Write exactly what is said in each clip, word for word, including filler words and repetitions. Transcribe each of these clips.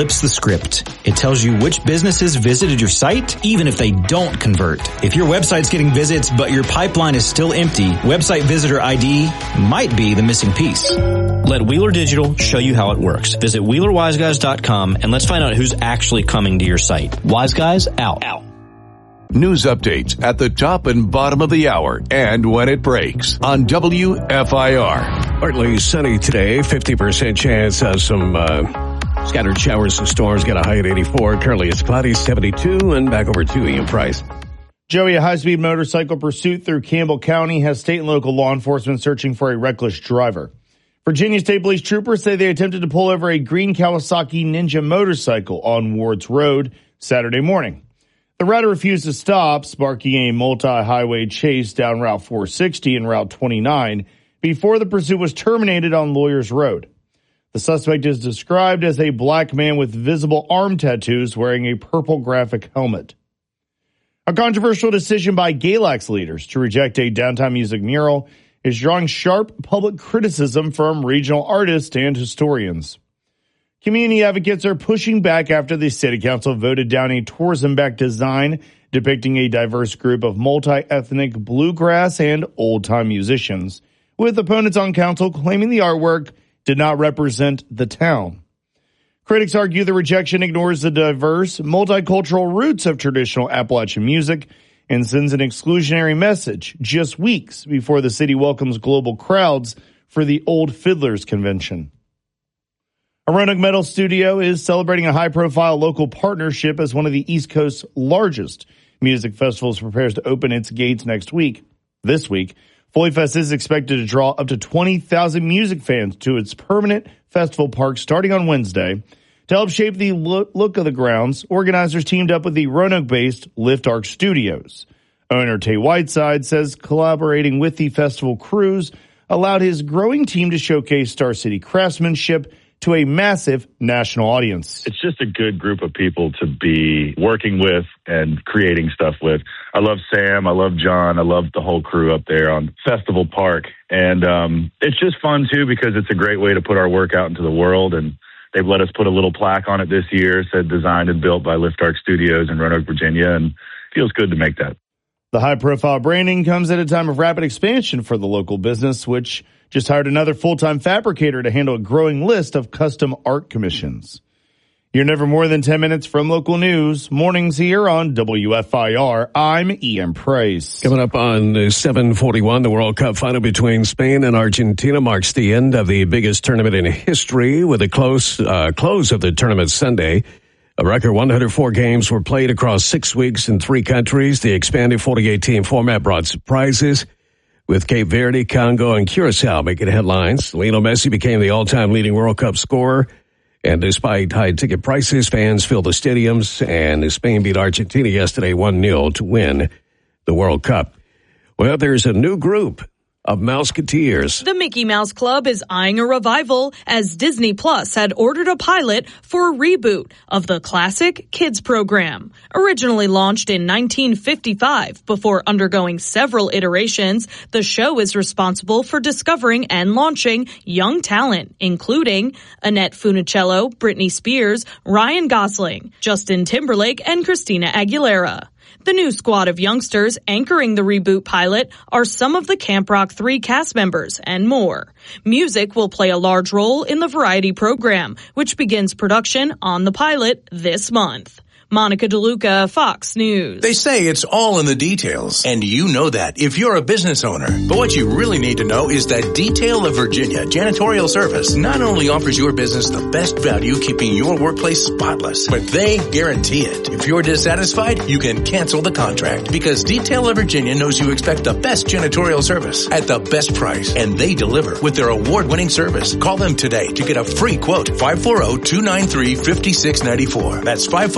flips the script. It tells you which businesses visited your site, even if they don't convert. If your website's getting visits, but your pipeline is still empty, Website Visitor I D might be the missing piece. Let Wheeler Digital show you how it works. Visit Wheeler Wise Guys dot com and let's find out who's actually coming to your site. Wise Guys, out. Out. News updates at the top and bottom of the hour and when it breaks on W F I R. Partly sunny today, fifty percent chance of some uh, scattered showers and storms. Got a high at eighty-four. Currently it's cloudy, seventy-two, and back over to Ian Price. Joey, a high-speed motorcycle pursuit through Campbell County has state and local law enforcement searching for a reckless driver. Virginia State Police troopers say they attempted to pull over a green Kawasaki Ninja motorcycle on Wards Road Saturday morning. The rider refused to stop, sparking a multi-highway chase down Route four sixty and Route twenty-nine before the pursuit was terminated on Lawyers Road. The suspect is described as a black man with visible arm tattoos wearing a purple graphic helmet. A controversial decision by Galax leaders to reject a downtown music mural is drawing sharp public criticism from regional artists and historians. Community advocates are pushing back after the city council voted down a tourism-backed design depicting a diverse group of multi-ethnic bluegrass and old-time musicians, with opponents on council claiming the artwork did not represent the town. Critics argue the rejection ignores the diverse, multicultural roots of traditional Appalachian music and sends an exclusionary message just weeks before the city welcomes global crowds for the Old Fiddlers Convention. A Roanoke Metal Studio is celebrating a high-profile local partnership as one of the East Coast's largest music festivals prepares to open its gates next week. This week, Foley Fest is expected to draw up to twenty thousand music fans to its permanent festival park starting on Wednesday. To help shape the look of the grounds, organizers teamed up with the Roanoke-based Lift Arc Studios. Owner Tay Whiteside says collaborating with the festival crews allowed his growing team to showcase Star City craftsmanship to a massive national audience. It's just a good group of people to be working with and creating stuff with. I love Sam. I love John. I love the whole crew up there on Festival Park. And um, it's just fun, too, because it's a great way to put our work out into the world. And they've let us put a little plaque on it this year, said designed and built by Lift Arc Studios in Roanoke, Virginia. And it feels good to make that. The high-profile branding comes at a time of rapid expansion for the local business, which just hired another full-time fabricator to handle a growing list of custom art commissions. You're never more than ten minutes from local news. Mornings here on W F I R. I'm Ian Price. Coming up on seven forty-one, the World Cup final between Spain and Argentina marks the end of the biggest tournament in history with a close uh, close of the tournament Sunday. A record one hundred four games were played across six weeks in three countries. The expanded forty-eight team format brought surprises, with Cape Verde, Congo, and Curacao making headlines. Lionel Messi became the all-time leading World Cup scorer. And despite high ticket prices, fans filled the stadiums, and Spain beat Argentina yesterday one nil to win the World Cup. Well, there's a new group of Mouseketeers. The Mickey Mouse Club is eyeing a revival as Disney Plus had ordered a pilot for a reboot of the classic kids program. Originally launched in nineteen fifty-five, before undergoing several iterations, the show is responsible for discovering and launching young talent, including Annette Funicello, Britney Spears, Ryan Gosling, Justin Timberlake, and Christina Aguilera. The new squad of youngsters anchoring the reboot pilot are some of the Camp Rock three cast members and more. Music will play a large role in the variety program, which begins production on the pilot this month. Monica DeLuca, Fox News. They say it's all in the details, and you know that if you're a business owner. But what you really need to know is that Detail of Virginia Janitorial Service not only offers your business the best value keeping your workplace spotless, but they guarantee it. If you're dissatisfied, you can cancel the contract because Detail of Virginia knows you expect the best janitorial service at the best price, and they deliver with their award-winning service. Call them today to get a free quote. five four zero, two nine three, five six nine four. That's five four zero, two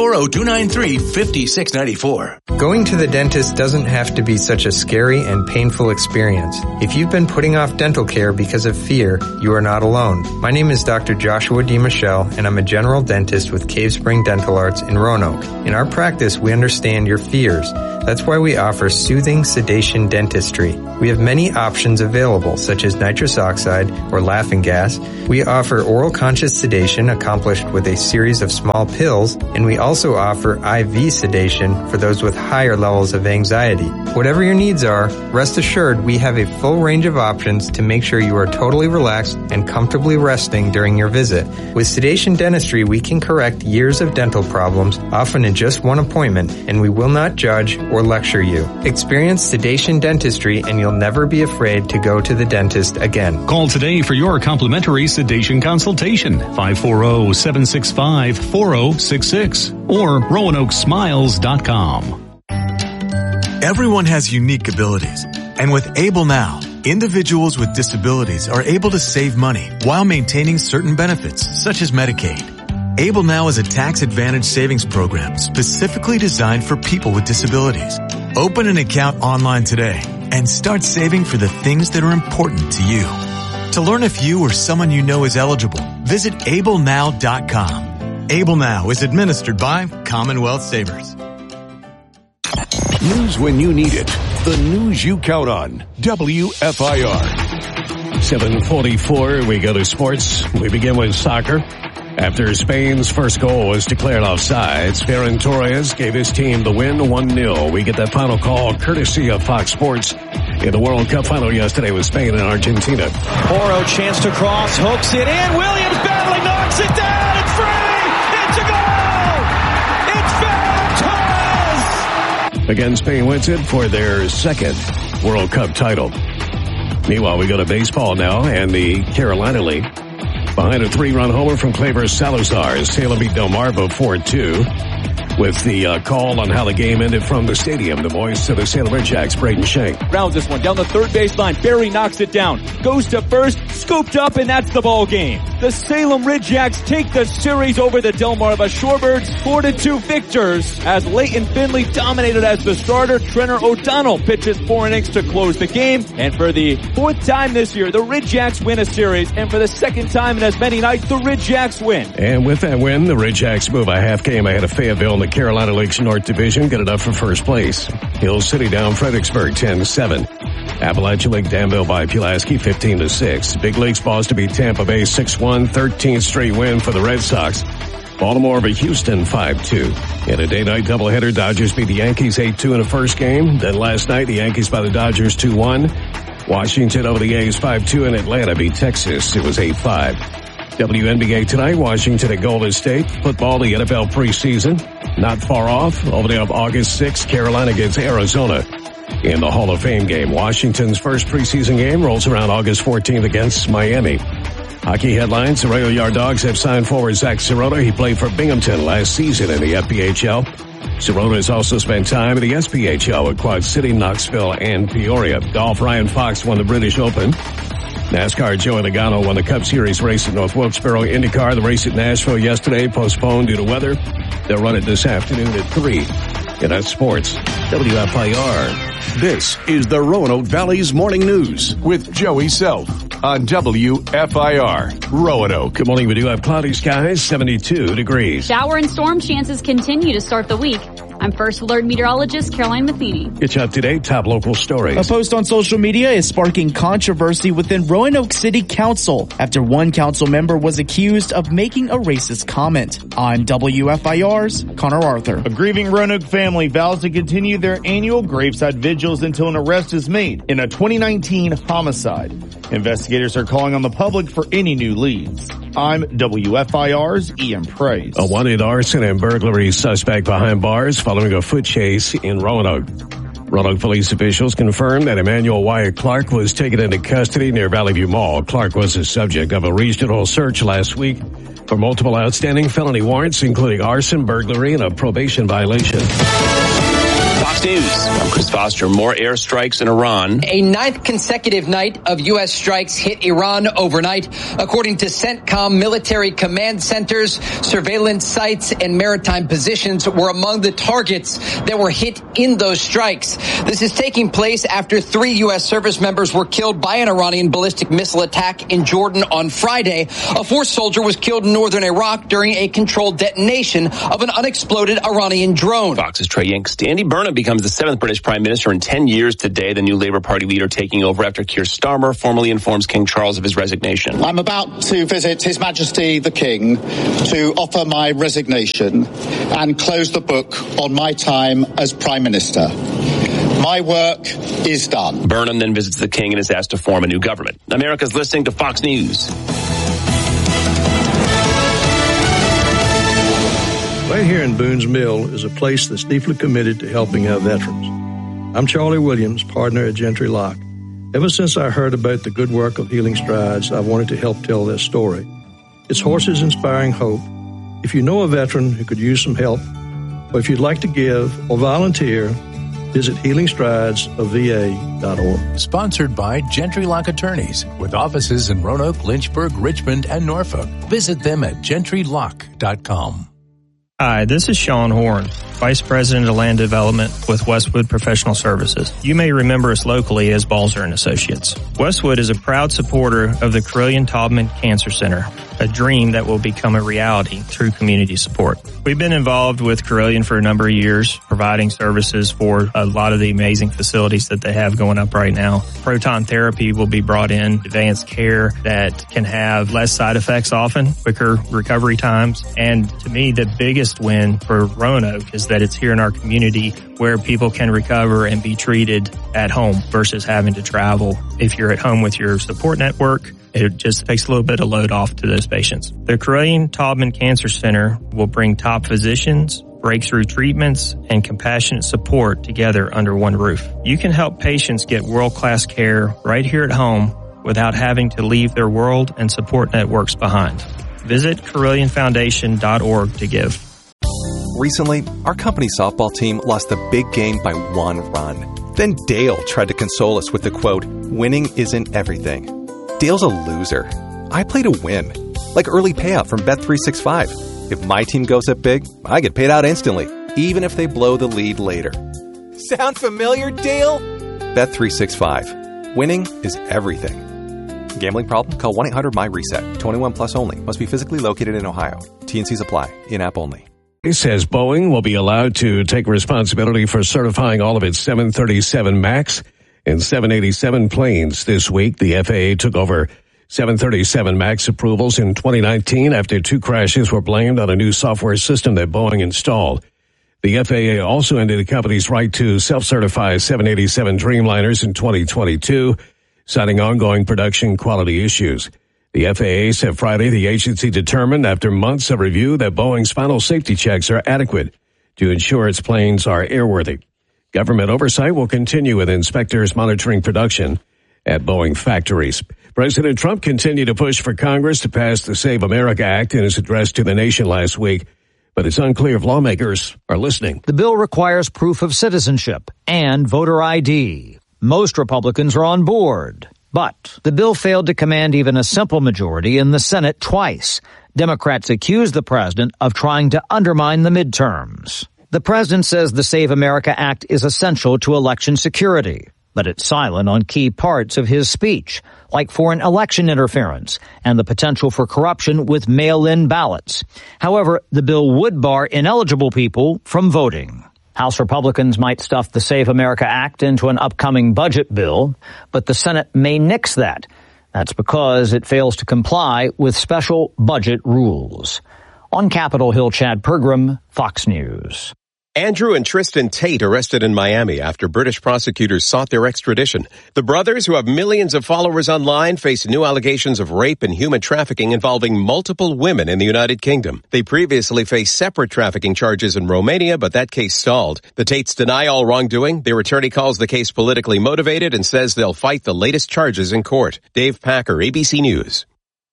two nine three, five six nine four. Going to the dentist doesn't have to be such a scary and painful experience. If you've been putting off dental care because of fear, you are not alone. My name is Doctor Joshua D. Michelle, and I'm a general dentist with Cave Spring Dental Arts in Roanoke. In our practice, we understand your fears. That's why we offer soothing sedation dentistry. We have many options available, such as nitrous oxide or laughing gas. We offer oral conscious sedation accomplished with a series of small pills, and we also offer I V sedation for those with higher levels of anxiety. Whatever your needs are, rest assured we have a full range of options to make sure you are totally relaxed and comfortably resting during your visit. With sedation dentistry, we can correct years of dental problems, often in just one appointment, and we will not judge or lecture you. Experience sedation dentistry and you'll never be afraid to go to the dentist again. Call today for your complimentary sedation consultation. five four zero, seven six five, four zero six six or roanoke smiles dot com. Everyone has unique abilities, and with Able Now, individuals with disabilities are able to save money while maintaining certain benefits, such as Medicaid. Able Now is a tax-advantaged savings program specifically designed for people with disabilities. Open an account online today and start saving for the things that are important to you. To learn if you or someone you know is eligible, visit able now dot com. Able Now is administered by Commonwealth Savers. News when you need it. The news you count on. W F I R. seven forty-four, we go to sports. We begin with soccer. After Spain's first goal was declared offsides, Ferran Torres gave his team the win one nil. We get that final call courtesy of Fox Sports in the World Cup final yesterday with Spain and Argentina. Oro chance to cross, hooks it in. Williams battling, knocks it down. It's a goal. It's Ferran Torres. Again, Spain wins it for their second World Cup title. Meanwhile, we go to baseball now and the Carolina League. Behind a three-run homer from Claver Salazar, Salem beat Delmarva four two. With the uh, call on how the game ended from the stadium, the voice of the Salem Ridgejacks, Braden Shank. Rounds this one down the third baseline. Barry knocks it down. Goes to first, scooped up, and that's the ball game. The Salem Ridgejacks take the series over the Delmarva Shorebirds, four to two victors, as Leighton Finley dominated as the starter. Trenner O'Donnell pitches four innings to close the game. And for the fourth time this year, the Ridgejacks win a series. And for the second time in as many nights, the Ridgejacks win. And with that win, the Ridgejacks move a half game ahead of Fayetteville in the Carolina League's North Division, get it up for first place. Hill City down Fredericksburg ten seven. Appalachian League Danville by Pulaski fifteen to six. Big Leagues balls to beat Tampa Bay six one, thirteenth straight win for the Red Sox. Baltimore over Houston five two. In a day-night doubleheader, Dodgers beat the Yankees eight two in the first game. Then last night, the Yankees by the Dodgers two one. Washington over the A's five two, and Atlanta beat Texas. It was eight five. W N B A tonight, Washington at Golden State. Football, the N F L preseason. Not far off. Opening up August sixth, Carolina against Arizona in the Hall of Fame game. Washington's first preseason game rolls around August fourteenth against Miami. Hockey headlines, the Rail Yard Dogs have signed forward Zach Sirota. He played for Binghamton last season in the F P H L. Sirota has also spent time in the S P H L with Quad City, Knoxville, and Peoria. Golf, Ryan Fox won the British Open. NASCAR, Joey Logano won the Cup Series race at North Wilkesboro. IndyCar, the race at Nashville yesterday, postponed due to weather. They'll run it this afternoon at three. And that's sports. W F I R. This is the Roanoke Valley's Morning News with Joey Self on W F I R, Roanoke. Good morning. We do have cloudy skies, seventy-two degrees. Shower and storm chances continue to start the week. I'm First Alert Meteorologist Caroline Matheny. Get you up to date, top local stories. A post on social media is sparking controversy within Roanoke City Council after one council member was accused of making a racist comment. I'm W F I R's Connor Arthur. A grieving Roanoke family vows to continue their annual graveside vigils until an arrest is made in a twenty nineteen homicide. Investigators are calling on the public for any new leads. I'm W F I R's Ian Price. A wanted arson and burglary suspect behind bars following a foot chase in Roanoke. Roanoke police officials confirmed that Emmanuel Wyatt Clark was taken into custody near Valley View Mall. Clark was the subject of a regional search last week for multiple outstanding felony warrants, including arson, burglary, and a probation violation. Fox News, I'm Chris Foster. More airstrikes in Iran. A ninth consecutive night of U S strikes hit Iran overnight. According to CENTCOM, military command centers, surveillance sites, and maritime positions were among the targets that were hit in those strikes. This is taking place after three U S service members were killed by an Iranian ballistic missile attack in Jordan on Friday. A fourth soldier was killed in northern Iraq during a controlled detonation of an unexploded Iranian drone. Fox's Trey Yingst. Andy Burnham becomes the seventh British Prime Minister in ten years today, the new Labour Party leader taking over after Keir Starmer formally informs King Charles of his resignation. I'm about to visit His Majesty the King to offer my resignation and close the book on my time as Prime Minister. My work is done. Burnham then visits the King and is asked to form a new government. America's listening to Fox News. Right here in Boone's Mill is a place that's deeply committed to helping our veterans. I'm Charlie Williams, partner at Gentry Lock. Ever since I heard about the good work of Healing Strides, I've wanted to help tell their story. It's horses inspiring hope. If you know a veteran who could use some help, or if you'd like to give or volunteer, visit healing strides of v a dot org. Sponsored by Gentry Lock Attorneys, with offices in Roanoke, Lynchburg, Richmond, and Norfolk. Visit them at gentry lock dot com. Hi, this is Sean Horn, Vice President of Land Development with Westwood Professional Services. You may remember us locally as Balzer and Associates. Westwood is a proud supporter of the Carilion Taubman Cancer Center, a dream that will become a reality through community support. We've been involved with Carilion for a number of years, providing services for a lot of the amazing facilities that they have going up right now. Proton therapy will be brought in, advanced care that can have less side effects often, quicker recovery times, and to me, the biggest win for Roanoke is that it's here in our community where people can recover and be treated at home versus having to travel. If you're at home with your support network, it just takes a little bit of load off to those patients. The Carilion Taubman Cancer Center will bring top physicians, breakthrough treatments, and compassionate support together under one roof. You can help patients get world-class care right here at home without having to leave their world and support networks behind. Visit Carilion Foundation dot org to give. Recently, our company softball team lost the big game by one run. Then Dale tried to console us with the quote, "Winning isn't everything." Dale's a loser. I play to win. Like early payout from Bet three sixty-five. If my team goes up big, I get paid out instantly, even if they blow the lead later. Sound familiar, Dale? Bet three sixty-five. Winning is everything. Gambling problem? Call one eight hundred M Y reset. twenty-one plus only. Must be physically located in Ohio. T and Cs apply. In-app only. It says Boeing will be allowed to take responsibility for certifying all of its seven thirty-seven MAX and seven eighty-seven planes this week. The F A A took over seven thirty-seven MAX approvals in twenty nineteen after two crashes were blamed on a new software system that Boeing installed. The F A A also ended the company's right to self-certify seven eighty-seven Dreamliners in twenty twenty-two, citing ongoing production quality issues. The F A A said Friday the agency determined after months of review that Boeing's final safety checks are adequate to ensure its planes are airworthy. Government oversight will continue with inspectors monitoring production at Boeing factories. President Trump continued to push for Congress to pass the Save America Act in his address to the nation last week, but it's unclear if lawmakers are listening. The bill requires proof of citizenship and voter I D. Most Republicans are on board. But the bill failed to command even a simple majority in the Senate twice. Democrats accused the president of trying to undermine the midterms. The president says the Save America Act is essential to election security, but it's silent on key parts of his speech, like foreign election interference and the potential for corruption with mail-in ballots. However, the bill would bar ineligible people from voting. House Republicans might stuff the Save America Act into an upcoming budget bill, but the Senate may nix that. That's because it fails to comply with special budget rules. On Capitol Hill, Chad Pergram, Fox News. Andrew and Tristan Tate arrested in Miami after British prosecutors sought their extradition. The brothers, who have millions of followers online, face new allegations of rape and human trafficking involving multiple women in the United Kingdom. They previously faced separate trafficking charges in Romania, but that case stalled. The Tates deny all wrongdoing. Their attorney calls the case politically motivated and says they'll fight the latest charges in court. Dave Packer, A B C News.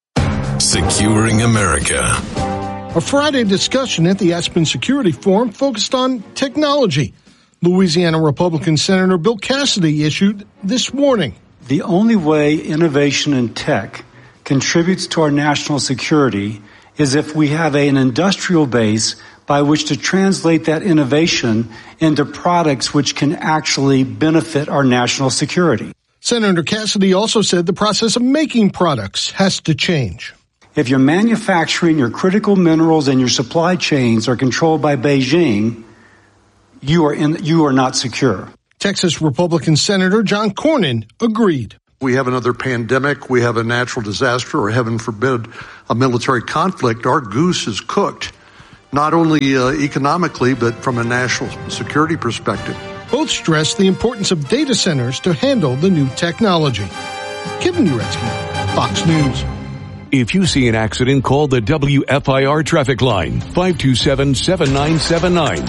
Securing America. A Friday discussion at the Aspen Security Forum focused on technology. Louisiana Republican Senator Bill Cassidy issued this warning. The only way innovation in tech contributes to our national security is if we have an industrial base by which to translate that innovation into products which can actually benefit our national security. Senator Cassidy also said the process of making products has to change. If your manufacturing, your critical minerals, and your supply chains are controlled by Beijing, you are in, you are not secure. Texas Republican Senator John Cornyn agreed. We have another pandemic, we have a natural disaster, or heaven forbid, a military conflict. Our goose is cooked, not only uh, economically, but from a national security perspective. Both stressed the importance of data centers to handle the new technology. Kevin Uretsky, Fox News. If you see an accident, call the W F I R traffic line, five two seven, seven nine seven nine.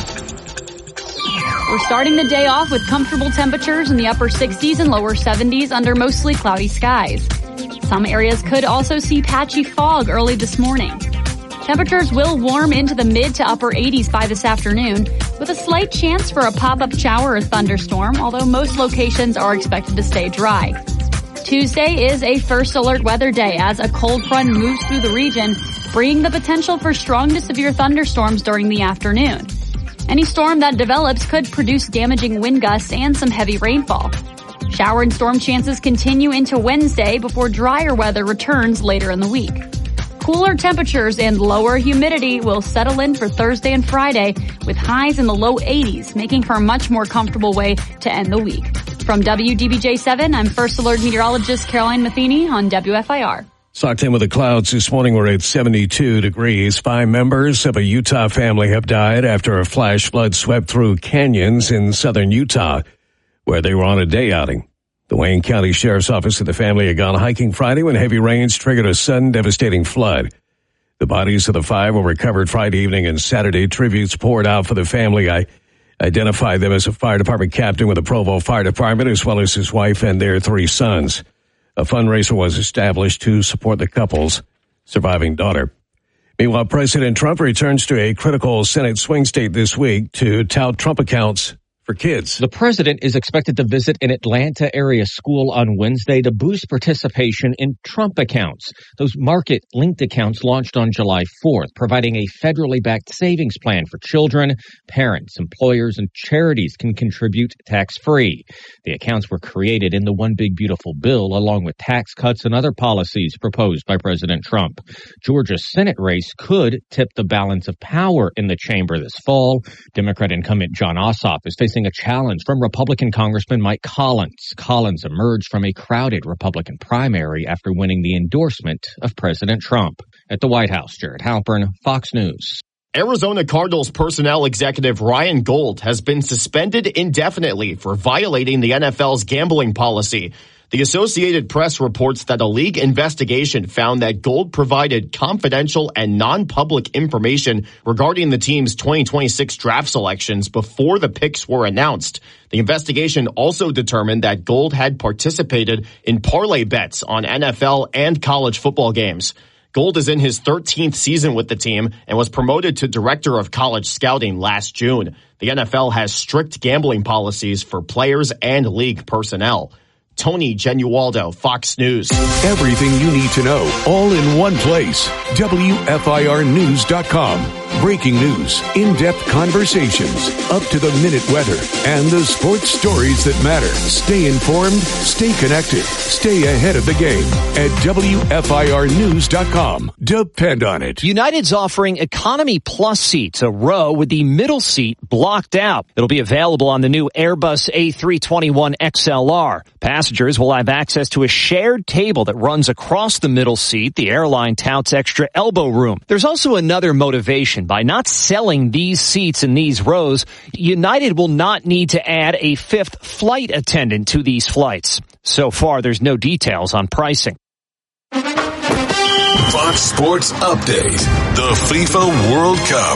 We're starting the day off with comfortable temperatures in the upper sixties and lower seventies under mostly cloudy skies. Some areas could also see patchy fog early this morning. Temperatures will warm into the mid to upper eighties by this afternoon, with a slight chance for a pop-up shower or thunderstorm, although most locations are expected to stay dry. Tuesday is a first alert weather day as a cold front moves through the region, bringing the potential for strong to severe thunderstorms during the afternoon. Any storm that develops could produce damaging wind gusts and some heavy rainfall. Shower and storm chances continue into Wednesday before drier weather returns later in the week. Cooler temperatures and lower humidity will settle in for Thursday and Friday, with highs in the low eighties, making for a much more comfortable way to end the week. From W D B J seven, I'm First Alert Meteorologist Caroline Matheny on W F I R. Socked in with the clouds this morning. We're at seventy-two degrees. Five members of a Utah family have died after a flash flood swept through canyons in southern Utah, where they were on a day outing. The Wayne County Sheriff's Office said the family had gone hiking Friday when heavy rains triggered a sudden devastating flood. The bodies of the five were recovered Friday evening and Saturday. Tributes poured out for the family. I identified them as a fire department captain with the Provo Fire Department, as well as his wife and their three sons. A fundraiser was established to support the couple's surviving daughter. Meanwhile, President Trump returns to a critical Senate swing state this week to tout Trump accounts for kids. The president is expected to visit an Atlanta area school on Wednesday to boost participation in Trump accounts. Those market-linked accounts launched on July fourth, providing a federally backed savings plan for children. Parents, employers, and charities can contribute tax-free. The accounts were created in the One Big Beautiful Bill, along with tax cuts and other policies proposed by President Trump. Georgia's Senate race could tip the balance of power in the chamber this fall. Democrat incumbent Jon Ossoff is facing a challenge from Republican Congressman Mike Collins. Collins emerged from a crowded Republican primary after winning the endorsement of President Trump. At the White House, Jared Halpern, Fox News. Arizona Cardinals personnel executive Ryan Gold has been suspended indefinitely for violating the N F L's gambling policy. The Associated Press reports that a league investigation found that Gold provided confidential and non-public information regarding the team's twenty twenty-six draft selections before the picks were announced. The investigation also determined that Gold had participated in parlay bets on N F L and college football games. Gold is in his thirteenth season with the team and was promoted to director of college scouting last June. The N F L has strict gambling policies for players and league personnel. Tony Genualdo, Fox News. Everything you need to know, all in one place. W F I R news dot com. Breaking news, in-depth conversations, up-to-the-minute weather, and the sports stories that matter. Stay informed, stay connected, stay ahead of the game at W F I R news dot com. Depend on it. United's offering Economy Plus seats, a row with the middle seat blocked out. It'll be available on the new Airbus A three twenty-one X L R. Passengers will have access to a shared table that runs across the middle seat. The airline touts extra elbow room. There's also another motivation. By not selling these seats in these rows, United will not need to add a fifth flight attendant to these flights. So far, there's no details on pricing. Fox Sports Update. The FIFA World Cup.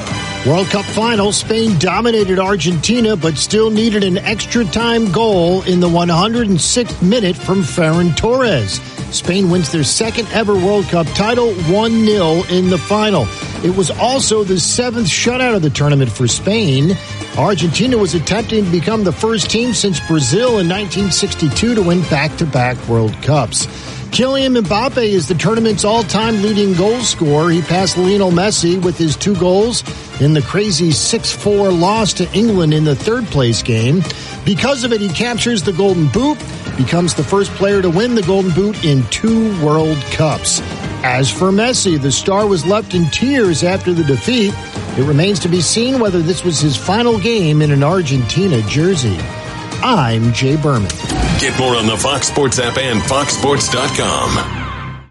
World Cup final, Spain dominated Argentina, but still needed an extra time goal in the one hundred sixth minute from Ferran Torres. Spain wins their second ever World Cup title, one nil in the final. It was also the seventh shutout of the tournament for Spain. Argentina was attempting to become the first team since Brazil in nineteen sixty-two to win back-to-back World Cups. Kylian Mbappe is the tournament's all-time leading goal scorer. He passed Lionel Messi with his two goals in the crazy six four loss to England in the third-place game. Because of it, he captures the Golden Boot, becomes the first player to win the Golden Boot in two World Cups. As for Messi, the star was left in tears after the defeat. It remains to be seen whether this was his final game in an Argentina jersey. I'm Jay Berman. Get more on the Fox Sports app and fox sports dot com.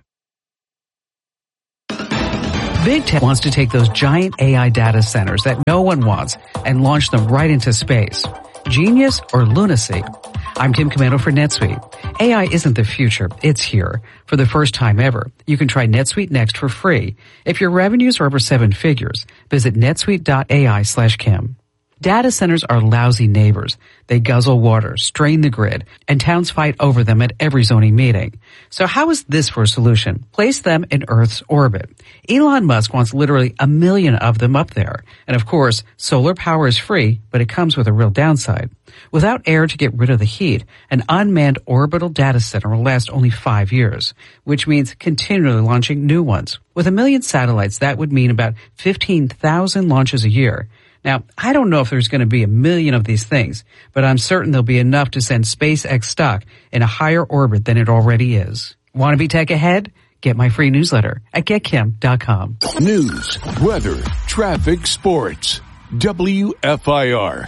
Big Tech wants to take those giant A I data centers that no one wants and launch them right into space. Genius or lunacy? I'm Tim Commando for NetSuite. A I isn't the future, it's here. For the first time ever, you can try NetSuite Next for free. If your revenues are over seven figures, visit netsuite.ai slash Kim. Data centers are lousy neighbors. They guzzle water, strain the grid, and towns fight over them at every zoning meeting. So how is this for a solution? Place them in Earth's orbit. Elon Musk wants literally a million of them up there. And of course, solar power is free, but it comes with a real downside. Without air to get rid of the heat, an unmanned orbital data center will last only five years, which means continually launching new ones. With a million satellites, that would mean about fifteen thousand launches a year. Now, I don't know if there's going to be a million of these things, but I'm certain there'll be enough to send SpaceX stock in a higher orbit than it already is. Want to be tech ahead? Get my free newsletter at get kim dot com. News, weather, traffic, sports. W F I R.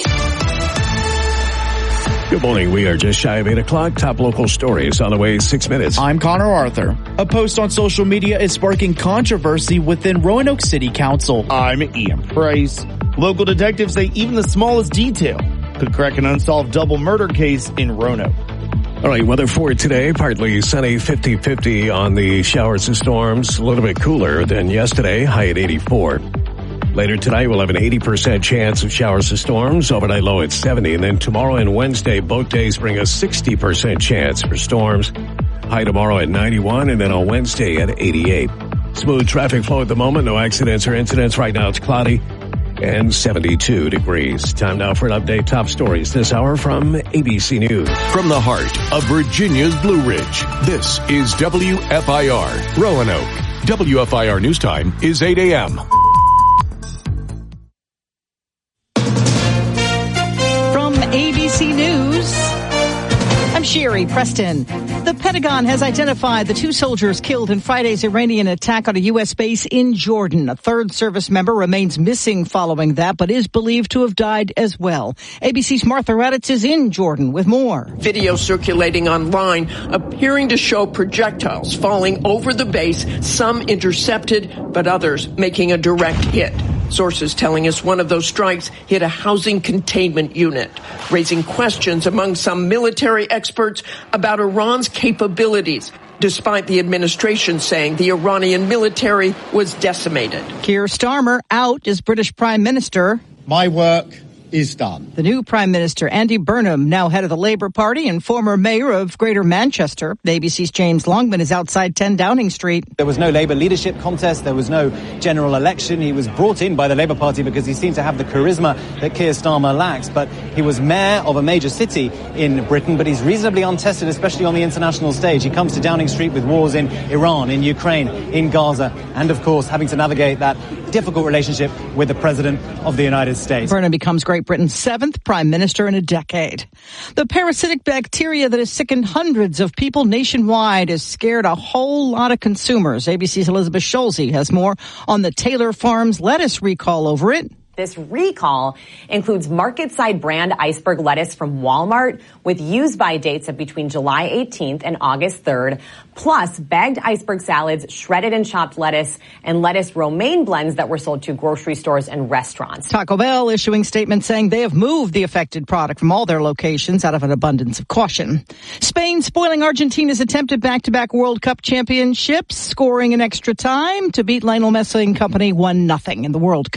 Good morning. We are just shy of eight o'clock. Top local stories on the way, six minutes. I'm Connor Arthur. A post on social media is sparking controversy within Roanoke City Council. I'm Ian Price. Local detectives say even the smallest detail could crack an unsolved double murder case in Roanoke. All right, weather for today, partly sunny, fifty-fifty on the showers and storms. A little bit cooler than yesterday, high at eighty-four. Later tonight, we'll have an eighty percent chance of showers and storms. Overnight low at seventy. And then tomorrow and Wednesday, both days bring a sixty percent chance for storms. High tomorrow at ninety-one, and then on Wednesday at eighty-eight. Smooth traffic flow at the moment. No accidents or incidents. Right now it's cloudy and seventy-two degrees. Time now for an update. Top stories this hour from A B C News. From the heart of Virginia's Blue Ridge, this is W F I R Roanoke. W F I R News Time is eight a.m. A B C News, I'm Sherry Preston. The Pentagon has identified the two soldiers killed in Friday's Iranian attack on a U S base in Jordan. A third service member remains missing following that, but is believed to have died as well. A B C's Martha Raddatz is in Jordan with more. Video circulating online appearing to show projectiles falling over the base, some intercepted, but others making a direct hit. Sources telling us one of those strikes hit a housing containment unit, raising questions among some military experts about Iran's capabilities, despite the administration saying the Iranian military was decimated. Keir Starmer out as British Prime Minister. My work is done. The new Prime Minister, Andy Burnham, now head of the Labour Party and former mayor of Greater Manchester. A B C's James Longman is outside ten Downing Street. There was no Labour leadership contest. There was no general election. He was brought in by the Labour Party because he seemed to have the charisma that Keir Starmer lacks. But he was mayor of a major city in Britain, but he's reasonably untested, especially on the international stage. He comes to Downing Street with wars in Iran, in Ukraine, in Gaza, and of course having to navigate that difficult relationship with the President of the United States. Burnham becomes Great Britain's seventh prime minister in a decade. The parasitic bacteria that has sickened hundreds of people nationwide has scared a whole lot of consumers. A B C's Elizabeth Scholze has more on the Taylor Farms lettuce recall over it. This recall includes market-side brand iceberg lettuce from Walmart with use-by dates of between July eighteenth and August third, plus bagged iceberg salads, shredded and chopped lettuce, and lettuce romaine blends that were sold to grocery stores and restaurants. Taco Bell issuing statements saying they have moved the affected product from all their locations out of an abundance of caution. Spain spoiling Argentina's attempted back-to-back World Cup championships, scoring in extra time to beat Lionel Messi and company one nothing in the World Cup.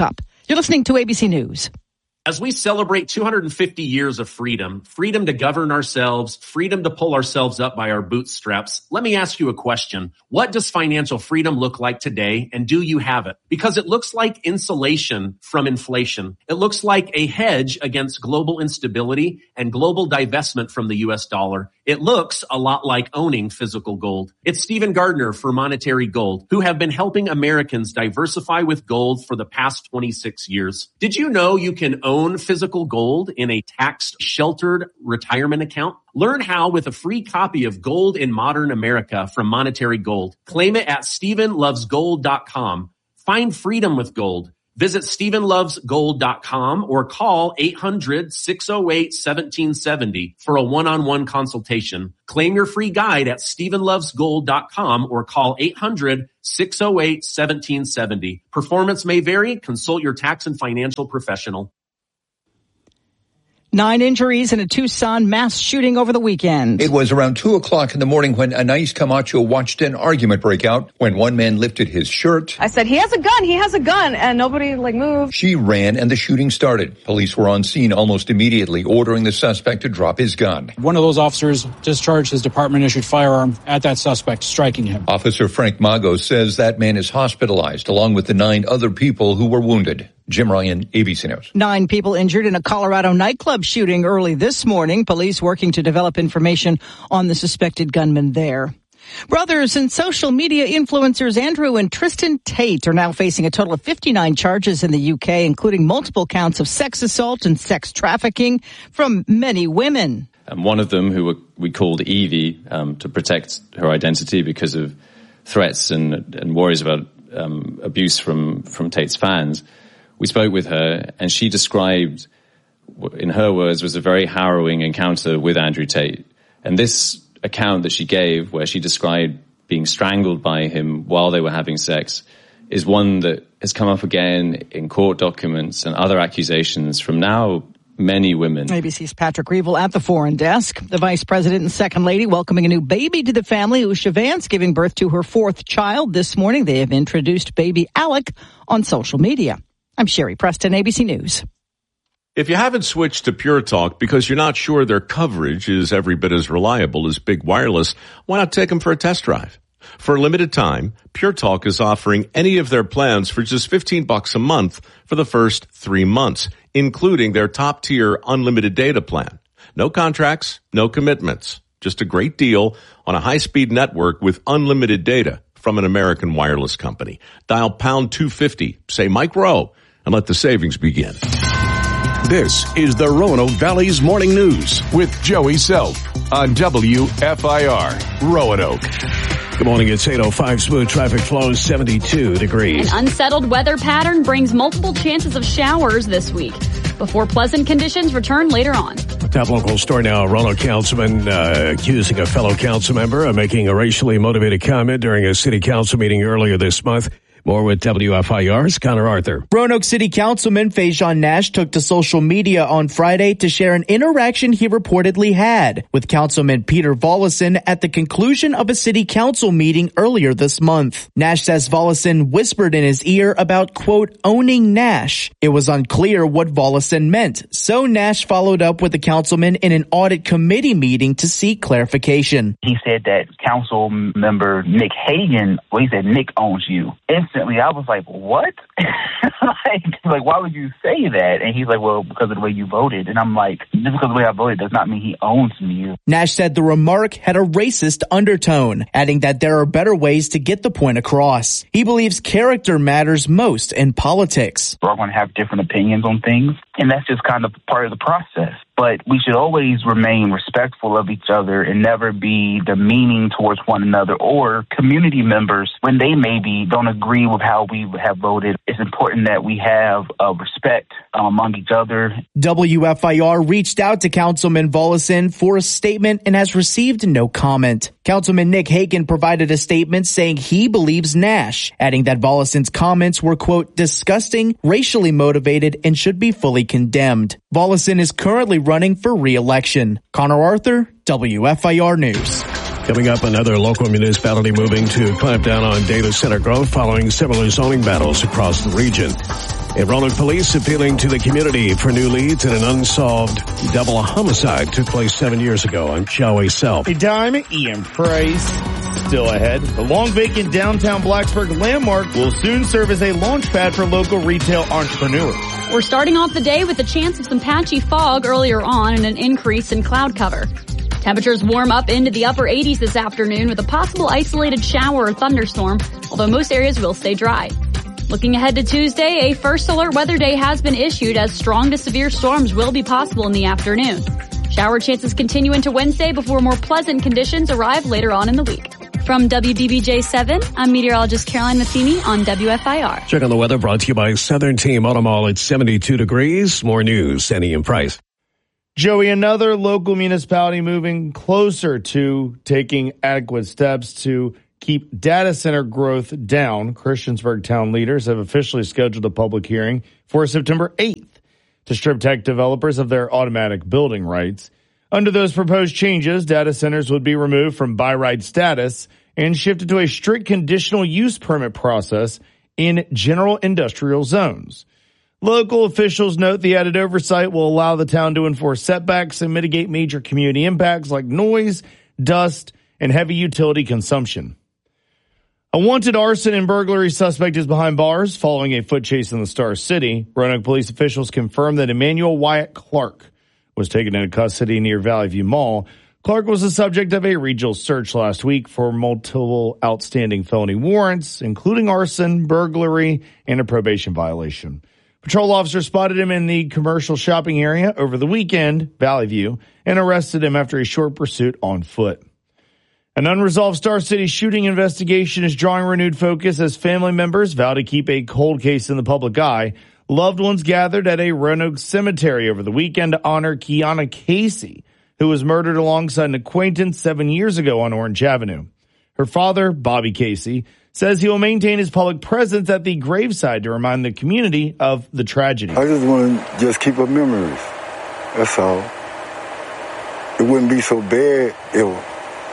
You're listening to A B C News. As we celebrate two hundred fifty years of freedom, freedom to govern ourselves, freedom to pull ourselves up by our bootstraps, let me ask you a question. What does financial freedom look like today, and do you have it? Because it looks like insulation from inflation. It looks like a hedge against global instability and global divestment from the U S dollar. It looks a lot like owning physical gold. It's Stephen Gardner for Monetary Gold, who have been helping Americans diversify with gold for the past twenty-six years. Did you know you can own physical gold in a tax-sheltered retirement account? Learn how with a free copy of Gold in Modern America from Monetary Gold. Claim it at stephen loves gold dot com. Find freedom with gold. Visit stephen loves gold dot com or call eight hundred, six oh eight, one seven seven oh for a one-on-one consultation. Claim your free guide at stephen loves gold dot com or call eight hundred, six oh eight, one seven seven oh. Performance may vary. Consult your tax and financial professional. Nine injuries in a Tucson mass shooting over the weekend. It was around two o'clock in the morning when Anais Camacho watched an argument break out when one man lifted his shirt. I said, he has a gun, he has a gun, and nobody, like, moved. She ran and the shooting started. Police were on scene almost immediately, ordering the suspect to drop his gun. One of those officers discharged his department-issued firearm at that suspect, striking him. Officer Frank Mago says that man is hospitalized, along with the nine other people who were wounded. Jim Ryan, A B C News. Nine people injured in a Colorado nightclub shooting early this morning. Police working to develop information on the suspected gunman there. Brothers and social media influencers Andrew and Tristan Tate are now facing a total of fifty-nine charges in the U K, including multiple counts of sex assault and sex trafficking from many women. And one of them, who we called Evie, um, to protect her identity because of threats and, and worries about um, abuse from, from Tate's fans. We spoke with her, and she described, in her words, was a very harrowing encounter with Andrew Tate. And this account that she gave, where she described being strangled by him while they were having sex, is one that has come up again in court documents and other accusations from now many women. A B C's Patrick Reevell at the Foreign Desk. The Vice President and Second Lady welcoming a new baby to the family. Usha Vance giving birth to her fourth child this morning. They have introduced baby Alec on social media. I'm Sherry Preston, A B C News. If you haven't switched to Pure Talk because you're not sure their coverage is every bit as reliable as Big Wireless, why not take them for a test drive? For a limited time, Pure Talk is offering any of their plans for just fifteen bucks a month for the first three months, including their top-tier unlimited data plan. No contracts, no commitments. Just a great deal on a high-speed network with unlimited data from an American wireless company. Dial pound two fifty, say Mike Rowe, and let the savings begin. This is the Roanoke Valley's Morning News with Joey Self on W F I R Roanoke. Good morning. It's eight oh five. Smooth traffic flows seventy-two degrees. An unsettled weather pattern brings multiple chances of showers this week before pleasant conditions return later on. Top local story now. Roanoke councilman uh, accusing a fellow council member of making a racially motivated comment during a city council meeting earlier this month. More with W F I R's Connor Arthur. Roanoke City Councilman Fajon Nash took to social media on Friday to share an interaction he reportedly had with Councilman Peter Volleson at the conclusion of a city council meeting earlier this month. Nash says Volleson whispered in his ear about, quote, owning Nash. It was unclear what Volleson meant, so Nash followed up with the councilman in an audit committee meeting to seek clarification. He said that council member Nick Hagan, well, he said Nick owns you. Instantly, I was like, what? like, like, why would you say that? And he's like, well, because of the way you voted. And I'm like, just because of the way I voted does not mean he owns me. Nash said the remark had a racist undertone, adding that there are better ways to get the point across. He believes character matters most in politics. We're going to have different opinions on things, and that's just kind of part of the process. But we should always remain respectful of each other and never be demeaning towards one another or community members when they maybe don't agree with how we have voted. It's important that we have uh, respect um, among each other. W F I R reached out to Councilman Volleson for a statement and has received no comment. Councilman Nick Hagan provided a statement saying he believes Nash, adding that Volleson's comments were, quote, disgusting, racially motivated, and should be fully condemned. Volleson is currently running for re-election. Connor Arthur, W F I R News. Coming up, another local municipality moving to clamp down on data center growth following similar zoning battles across the region. And Roanoke police appealing to the community for new leads in an unsolved double homicide took place seven years ago. I'm Joey Self. A dime, Ian Price. Still ahead. The long vacant downtown Blacksburg landmark will soon serve as a launch pad for local retail entrepreneurs. We're starting off the day with a chance of some patchy fog earlier on and an increase in cloud cover. Temperatures warm up into the upper eighties this afternoon with a possible isolated shower or thunderstorm, although most areas will stay dry. Looking ahead to Tuesday, a first alert weather day has been issued as strong to severe storms will be possible in the afternoon. Shower chances continue into Wednesday before more pleasant conditions arrive later on in the week. From W D B J seven, I'm meteorologist Caroline Matheny on W F I R. Check on the weather brought to you by Southern Team Auto Mall at seventy-two degrees. More news, Sandy and Price. Joey, another local municipality moving closer to taking adequate steps to keep data center growth down. Christiansburg town leaders have officially scheduled a public hearing for September eighth to strip tech developers of their automatic building rights. Under those proposed changes, data centers would be removed from by right status and shifted to a strict conditional use permit process in general industrial zones. Local officials note the added oversight will allow the town to enforce setbacks and mitigate major community impacts like noise, dust, and heavy utility consumption. A wanted arson and burglary suspect is behind bars following a foot chase in the Star City. Roanoke police officials confirmed that Emmanuel Wyatt Clark was taken into custody near Valley View Mall. Clark was the subject of a regional search last week for multiple outstanding felony warrants, including arson, burglary, and a probation violation. Patrol officers spotted him in the commercial shopping area over the weekend, Valley View, and arrested him after a short pursuit on foot. An unresolved Star City shooting investigation is drawing renewed focus as family members vow to keep a cold case in the public eye. Loved ones gathered at a Roanoke cemetery over the weekend to honor Kiana Casey, who was murdered alongside an acquaintance seven years ago on Orange Avenue. Her father, Bobby Casey, says he will maintain his public presence at the graveside to remind the community of the tragedy. I just want to just keep her memories. That's all. It wouldn't be so bad if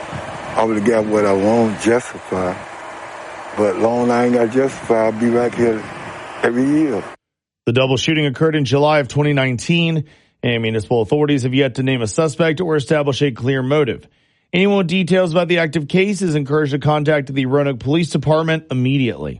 I would have got what I want justified. But long I ain't got justified, I'll be back here every year. The double shooting occurred in July of twenty nineteen, and municipal authorities have yet to name a suspect or establish a clear motive. Anyone with details about the active case is encouraged to contact the Roanoke Police Department immediately.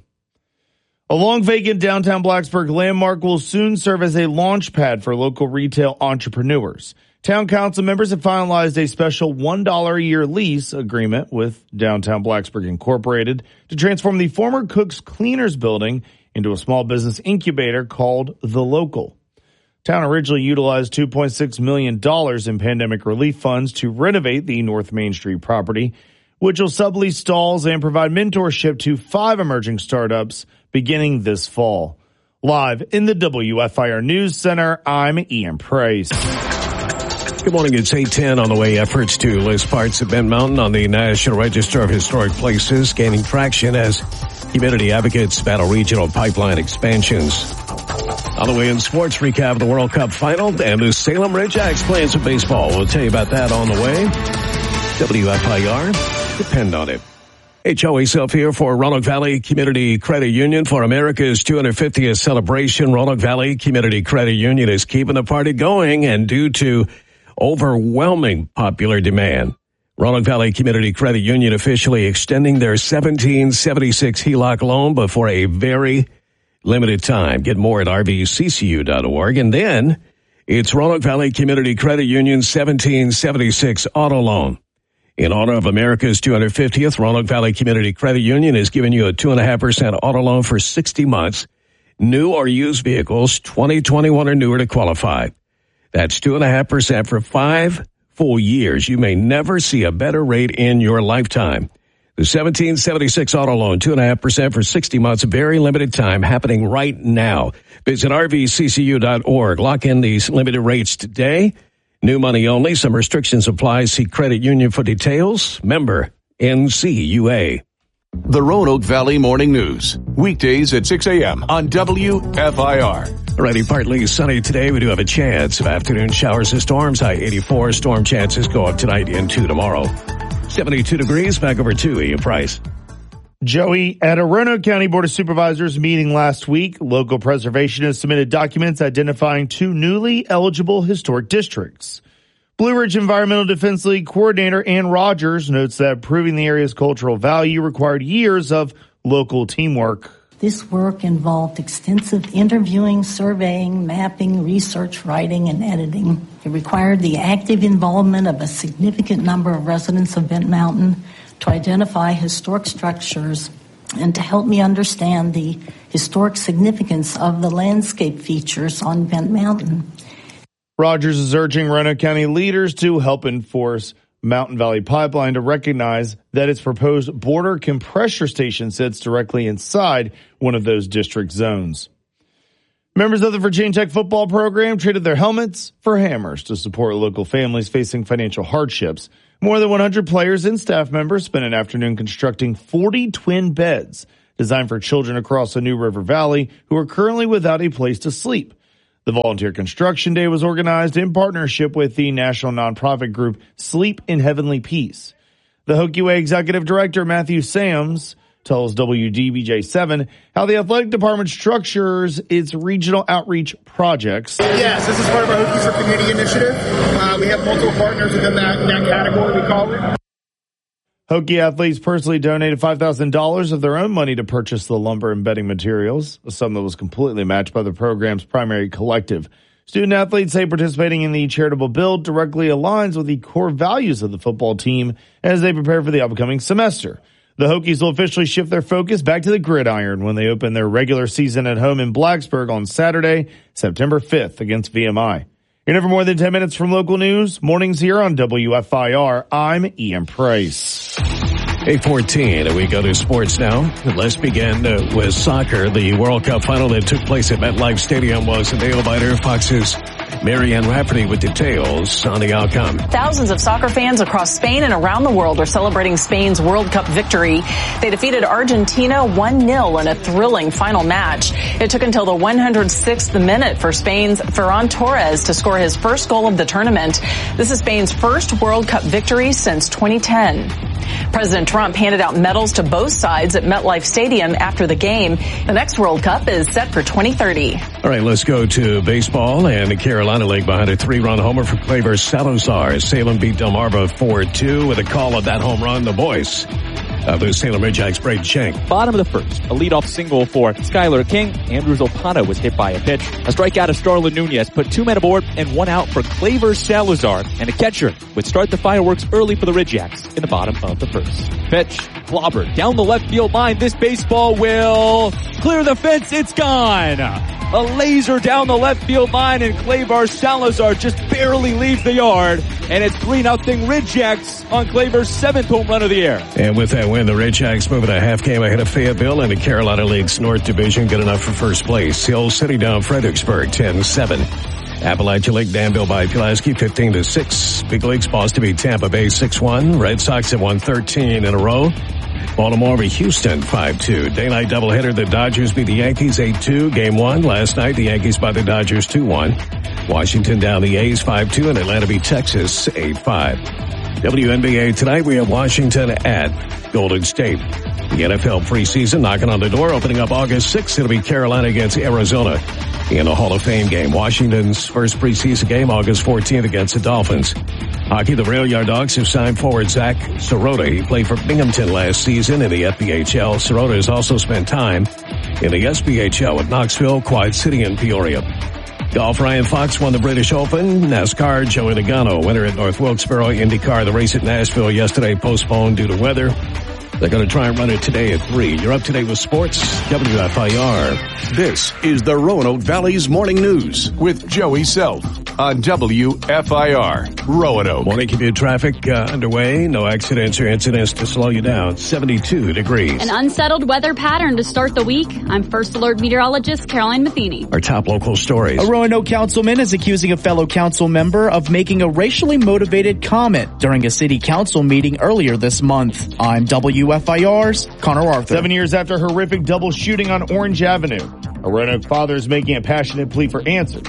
A long vacant downtown Blacksburg landmark will soon serve as a launch pad for local retail entrepreneurs. Town council members have finalized a special one dollar a year lease agreement with Downtown Blacksburg Incorporated to transform the former Cook's Cleaners building into a small business incubator called The Local. Town originally utilized two point six million dollars in pandemic relief funds to renovate the North Main Street property, which will sublease stalls and provide mentorship to five emerging startups beginning this fall. Live in the W F I R News Center, I'm Ian Price. Good morning. It's eight ten on the way. Efforts to list parts of Bent Mountain on the National Register of Historic Places gaining traction as community advocates battle regional pipeline expansions. On the way in sports, recap of the World Cup final and the Salem Ridgeags playing some baseball. We'll tell you about that on the way. W F I R, depend on it. Hey, Joey Self here for Roanoke Valley Community Credit Union for America's two hundred fiftieth celebration. Roanoke Valley Community Credit Union is keeping the party going, and due to overwhelming popular demand, Roanoke Valley Community Credit Union officially extending their seventeen seventy-six H E L O C loan, but for a very limited time. Get more at R V C C U dot org. And then it's Roanoke Valley Community Credit Union seventeen seventy-six Auto Loan. In honor of America's two hundred fiftieth, Roanoke Valley Community Credit Union is giving you a two point five percent auto loan for sixty months. New or used vehicles, twenty twenty-one or newer to qualify. That's two point five percent for five full years. You may never see a better rate in your lifetime. The seventeen seventy-six auto loan, two point five percent for sixty months, very limited time, happening right now. Visit R V C C U dot org. Lock in these limited rates today. New money only. Some restrictions apply. See credit union for details. Member N C U A. The Roanoke Valley Morning News. Weekdays at six a.m. on W F I R. Alrighty, partly sunny today. We do have a chance of afternoon showers and storms. High eighty-four. Storm chances go up tonight into tomorrow. seventy-two degrees, back over to Ian Price. Joey, at a Roanoke County Board of Supervisors meeting last week, local preservationists submitted documents identifying two newly eligible historic districts. Blue Ridge Environmental Defense League coordinator Ann Rogers notes that proving the area's cultural value required years of local teamwork. This work involved extensive interviewing, surveying, mapping, research, writing, and editing. It required the active involvement of a significant number of residents of Bent Mountain to identify historic structures and to help me understand the historic significance of the landscape features on Bent Mountain. Rogers is urging Roanoke County leaders to help enforce Mountain Valley Pipeline to recognize that its proposed border compressor station sits directly inside one of those district zones. Members of the Virginia Tech football program traded their helmets for hammers to support local families facing financial hardships. More than one hundred players and staff members spent an afternoon constructing forty twin beds designed for children across the New River Valley who are currently without a place to sleep. The Volunteer Construction Day was organized in partnership with the national nonprofit group Sleep in Heavenly Peace. The Hokie Way Executive Director Matthew Sams tells W D B J seven how the athletic department structures its regional outreach projects. Yes, this is part of our Hokies for Community initiative. Uh, we have multiple partners within that, that category, we call it. Hokie athletes personally donated five thousand dollars of their own money to purchase the lumber and bedding materials, a sum that was completely matched by the program's primary collective. Student athletes say participating in the charitable build directly aligns with the core values of the football team as they prepare for the upcoming semester. The Hokies will officially shift their focus back to the gridiron when they open their regular season at home in Blacksburg on Saturday, September fifth against V M I. You're never more than ten minutes from local news. Mornings here on W F I R. I'm Ian Price. eight fourteen, and we go to sports now. Let's begin uh, with soccer. The World Cup final that took place at MetLife Stadium was a nail-biter. Fox's Marianne Rafferty with details on the outcome. Thousands of soccer fans across Spain and around the world are celebrating Spain's World Cup victory. They defeated Argentina one nil in a thrilling final match. It took until the one hundred sixth minute for Spain's Ferran Torres to score his first goal of the tournament. This is Spain's first World Cup victory since twenty ten. President Trump handed out medals to both sides at MetLife Stadium after the game. The next World Cup is set for twenty thirty. All right, let's go to baseball. And the Carolina League behind a three-run homer for Claver Salazar. Salem beat Delmarva four two with a call of that home run. The voice of the Salem Ridgecks, Braden Shank. Bottom of the first, a leadoff single for Skylar King. Andrews Opana was hit by a pitch. A strikeout of Starlin Nunez put two men aboard and one out for Claver Salazar. And a catcher would start the fireworks early for the Ridgecks in the bottom of the first. Pitch, clobbered down the left field line. This baseball will clear the fence. It's gone. A laser down the left field line, and Claver Salazar just barely leaves the yard. And it's three nothing Ridgecks on Claver's seventh home run of the year. And with that win, the Ridgecks moving a half game ahead of Fayetteville in the Carolina League's North Division, good enough for first place. Hill City down Fredericksburg ten seven. Appalachia Lake Danville by Pulaski fifteen to six. Big Leagues Boston beat Tampa Bay six one. Red Sox have won thirteen in a row. Baltimore beat Houston five two. Daylight doubleheader, the Dodgers beat the Yankees eight two. Game one last night, the Yankees by the Dodgers two one. Washington down the A's five two, and Atlanta beat Texas eight five. W N B A tonight, we have Washington at Golden State. The N F L preseason knocking on the door, opening up August sixth. It'll be Carolina against Arizona in the Hall of Fame game. Washington's first preseason game, August fourteenth against the Dolphins. Hockey, the Rail Yard Dogs have signed forward Zach Sirota. He played for Binghamton last season in the F P H L. Sirota has also spent time in the S P H L with Knoxville, Quad City, and Peoria. Golf, Ryan Fox won the British Open. NASCAR, Joey Logano, winner at North Wilkesboro. IndyCar, the race at Nashville yesterday postponed due to weather. They're going to try and run it today at three. You're up to date with sports, W F I R. This is the Roanoke Valley's Morning News with Joey Self on W F I R, Roanoke. Morning commute traffic uh, underway. No accidents or incidents to slow you down. seventy-two degrees. An unsettled weather pattern to start the week. I'm First Alert meteorologist Caroline Matheny. Our top local stories. A Roanoke councilman is accusing a fellow council member of making a racially motivated comment during a city council meeting earlier this month. I'm W F I R's Connor Arthur. Seven years after horrific double shooting on Orange Avenue, a Roanoke father is making a passionate plea for answers.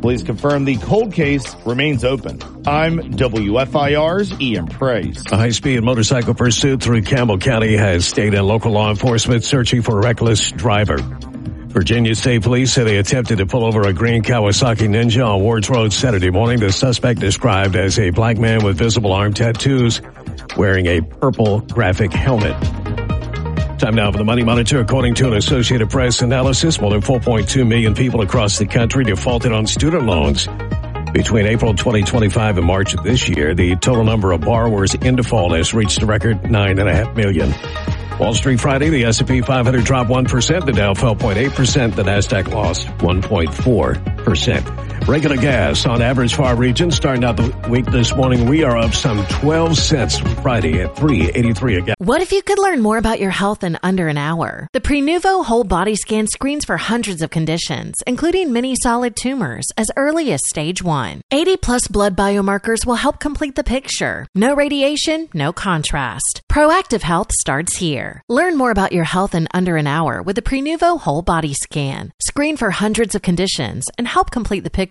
Police confirm the cold case remains open. I'm W F I R's Ian Price. A high-speed motorcycle pursuit through Campbell County has state and local law enforcement searching for a reckless driver. Virginia State Police say they attempted to pull over a green Kawasaki Ninja on Wards Road Saturday morning. The suspect described as a black man with visible arm tattoos wearing a purple graphic helmet. Time now for the Money Monitor. According to an Associated Press analysis, more than four point two million people across the country defaulted on student loans. Between April twenty twenty-five and March of this year, the total number of borrowers in default has reached a record nine point five million. Wall Street Friday, the S and P five hundred dropped one percent, the Dow fell zero point eight percent, the Nasdaq lost one point four percent. Regular gas on average for our region starting out the week this morning. We are up some twelve cents Friday at three eighty-three a gallon. What if you could learn more about your health in under an hour? The Prenuvo whole body scan screens for hundreds of conditions, including many solid tumors, as early as stage one. eighty plus blood biomarkers will help complete the picture. No radiation, no contrast. Proactive health starts here. Learn more about your health in under an hour with the Prenuvo whole body scan. Screen for hundreds of conditions and help complete the picture